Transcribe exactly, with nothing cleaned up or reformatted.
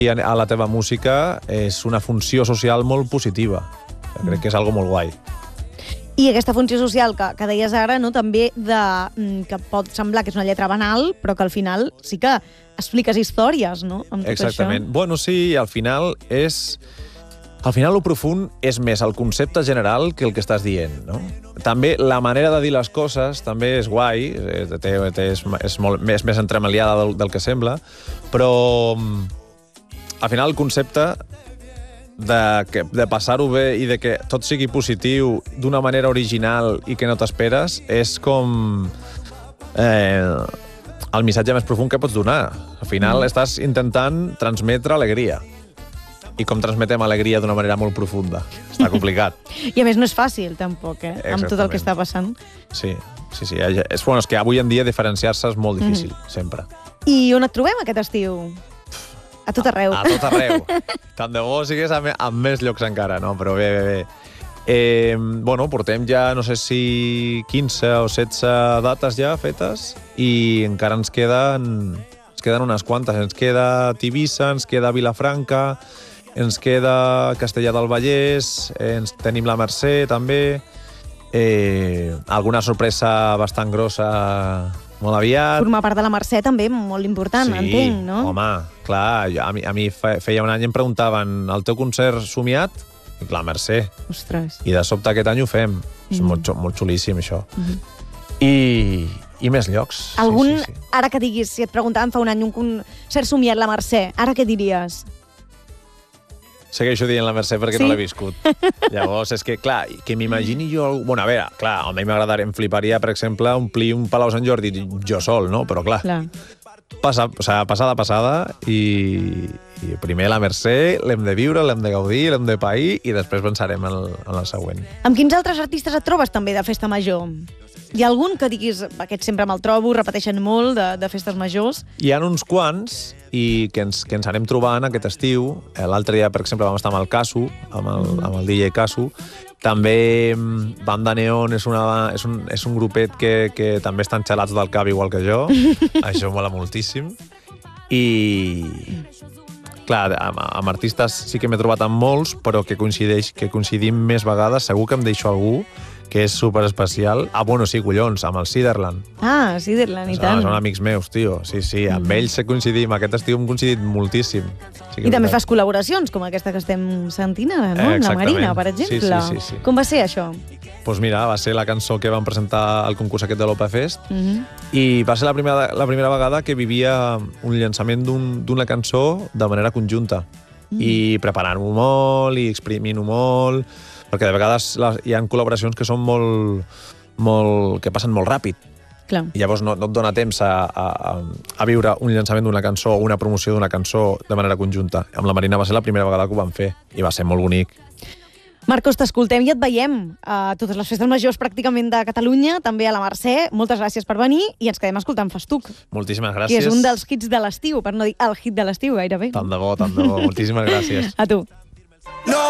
a la teva música és una funció social molt positiva. Crec que és algo molt guai. I aquesta funció social que, que deies ara, no, també de, que pot semblar que és una lletra banal, però que al final sí que expliques històries, no? Amb tot Exactament. Això. Bueno, sí, al final és... Al final, lo profund és més el concepte general que el que estàs dient, no? També la manera de dir les coses també és guai, té, té, és, és, molt, és més entremaliada del, del que sembla, però al final el concepte de, que, de passar-ho bé i de que tot sigui positiu d'una manera original i que no t'esperes és com eh, el missatge més profund que pots donar. Al final mm. estàs intentant transmetre alegria. I com transmetem alegria d'una manera molt profunda. Està complicat. I a més no és fàcil, tampoc, eh? Amb tot el que està passant. Sí, sí, sí. És, bueno, és que avui en dia diferenciar-se és molt difícil, mm. sempre. I on et trobem aquest estiu? A tot arreu. A, a tot arreu. Tant de bo sigués a, me, a més llocs encara, no? Però bé, bé, bé. Eh, bueno, portem ja, no sé si quinze o setze dates ja fetes i encara ens queden, ens queden unes quantes. Ens queda Tivissa, ens queda Vilafranca, ens queda Castellar del Vallès, eh, ens tenim la Mercè, també. Eh, alguna sorpresa bastant grossa molt aviat. Formar part de la Mercè també, molt important, sí, entenc, no? Home, clar, a mi, a mi feia un any em preguntaven el teu concert somiat? I clar, Mercè. Ostres. I de sobte aquest any ho fem. Mm. És molt, molt xulíssim, això. Mm. I, I més llocs. Algun, sí, sí, sí. Ara que diguis, si et preguntaven fa un any un concert somiat la Mercè, ara què diries? Segueixo dient la Mercè perquè sí? no l'he viscut. Llavors, és que, clar, que m'imagini jo... Bueno, a veure, clar, a mi m'agradaria, em fliparia, per exemple, omplir un Palau Sant Jordi jo sol, no? Però, clar, clar. Passa, o sigui, passada, passada, i, i primer la Mercè l'hem de viure, l'hem de gaudir, l'hem de pair, i després pensarem en el, en el següent. Amb quins altres artistes et trobes també de festa major? Hi ha algun que diguis, aquest sempre me'l trobo, repeteixen molt de, de festes majors? Hi ha uns quants i que ens, que ens anem trobant aquest estiu. L'altre dia, per exemple, vam estar amb el Casu, amb el, amb el D J Casu. També Banda Neon és, una, és, un, és un grupet que, que també estan xalats del cap igual que jo. Això mola moltíssim. I... Clar, amb, amb artistes sí que m'he trobat amb molts, però que, coincideix, que coincidim més vegades. Segur que em deixo algú que és superespecial. Ah, bueno, sí, collons, amb el Siderland. Ah, Siderland, i tant. Són amics meus, tio. Sí, sí, amb mm. ells coincidim. Aquest estiu hem coincidit moltíssim. Sí, I també fas col·laboracions, com aquesta que estem sentint ara, no? Amb la Marina, per exemple. Sí, sí, sí, sí. Com va ser això? Doncs pues mira, va ser la cançó que vam presentar al concurs aquest de l'Opa Fest mm -hmm. i va ser la primera, la primera vegada que vivia un llançament d'una un, cançó de manera conjunta. Mm. I preparant-ho molt i exprimint-ho molt, perquè de vegades hi ha col·laboracions que són molt, molt, que passen molt ràpid. Clar. I llavors no, no et dona temps a, a, a viure un llançament d'una cançó o una promoció d'una cançó de manera conjunta. Amb la Marina va ser la primera vegada que ho vam fer i va ser molt bonic. Marcos, t'escoltem i et veiem a totes les festes majors pràcticament de Catalunya, també a la Mercè. Moltes gràcies per venir i ens quedem escoltant Festuc. Moltíssimes gràcies. Que és un dels hits de l'estiu, per no dir el hit de l'estiu, gairebé. Tant de bo, tant de bo. Moltíssimes gràcies. A tu. No!